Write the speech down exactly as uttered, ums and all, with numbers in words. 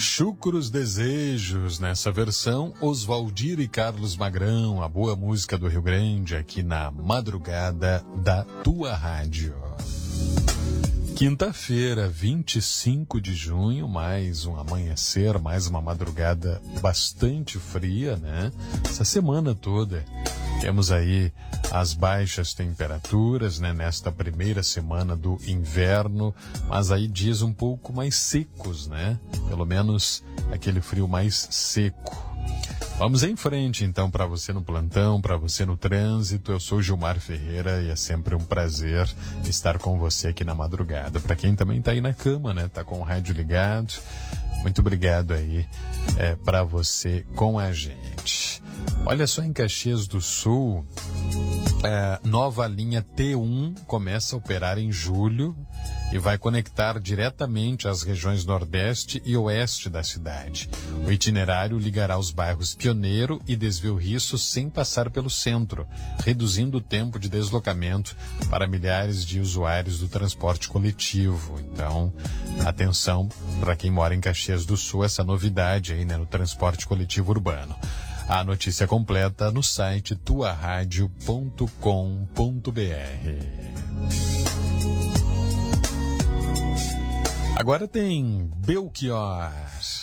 Chucros Desejos, nessa versão, Oswaldir e Carlos Magrão, a boa música do Rio Grande, aqui na madrugada da tua rádio. Quinta-feira, vinte e cinco de junho, mais um amanhecer, mais uma madrugada bastante fria, né? Essa semana toda temos aí as baixas temperaturas, né? Nesta primeira semana do inverno, mas aí dias um pouco mais secos, né? Pelo menos aquele frio mais seco. Vamos em frente, então, para você no plantão, para você no trânsito. Eu sou Gilmar Ferreira e é sempre um prazer estar com você aqui na madrugada. Para quem também está aí na cama, né? Tá com o rádio ligado. Muito obrigado aí é, para você com a gente. Olha só, em Caxias do Sul, é, nova linha T um começa a operar em julho e vai conectar diretamente as regiões Nordeste e Oeste da cidade. O itinerário ligará os bairros Pioneiro e Desvio Risso sem passar pelo centro, reduzindo o tempo de deslocamento para milhares de usuários do transporte coletivo. Então, atenção para quem mora em Caxias do Sul, essa novidade aí, né, no transporte coletivo urbano. A notícia completa no site tua rádio ponto com ponto br. Agora tem Belchior.